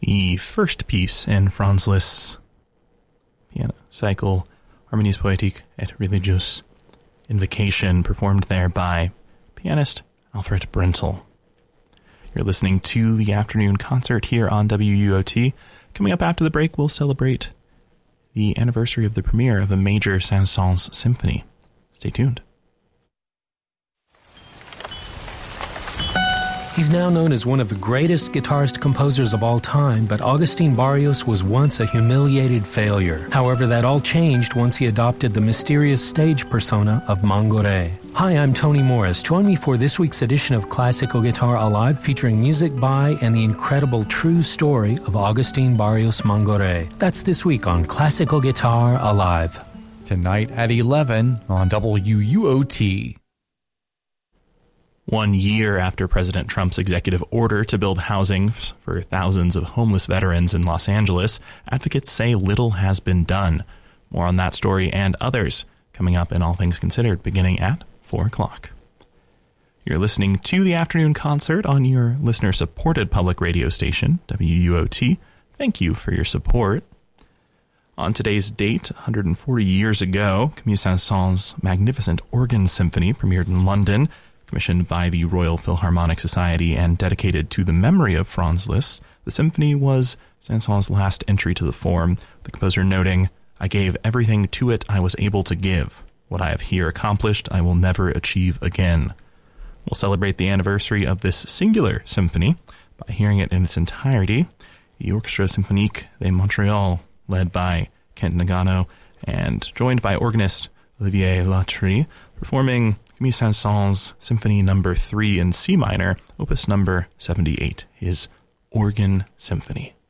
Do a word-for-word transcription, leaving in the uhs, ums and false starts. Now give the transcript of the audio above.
the first piece in Franz Liszt's piano cycle, Harmonies Poétiques et Religieuses, Invocation, performed there by pianist Alfred Brentel. You're listening to the afternoon concert here on W U O T. Coming up after the break, we'll celebrate the anniversary of the premiere of a major Saint-Saëns symphony. Stay tuned. He's now known as one of the greatest guitarist composers of all time, but Agustín Barrios was once a humiliated failure. However, that all changed once he adopted the mysterious stage persona of Mangoré. Hi, I'm Tony Morris. Join me for this week's edition of Classical Guitar Alive, featuring music by and the incredible true story of Agustín Barrios Mangoré. That's this week on Classical Guitar Alive. Tonight at eleven on W U O T. One year after President Trump's executive order to build housing for thousands of homeless veterans in Los Angeles, advocates say little has been done. More on that story and others coming up in All Things Considered, beginning at four o'clock. You're listening to the afternoon concert on your listener-supported public radio station, W U O T. Thank you for your support. On today's date, one hundred forty years ago, Camille Saint-Saëns' magnificent organ symphony premiered in London, commissioned by the Royal Philharmonic Society and dedicated to the memory of Franz Liszt. The symphony was Saint-Saëns' last entry to the form, the composer noting, "I gave everything to it I was able to give. What I have here accomplished, I will never achieve again." We'll celebrate the anniversary of this singular symphony by hearing it in its entirety. The Orchestre Symphonique de Montréal, led by Kent Nagano and joined by organist Olivier Latry, performing Camille Saint-Saëns' Symphony Number three in C minor, opus number seventy-eight, his Organ Symphony.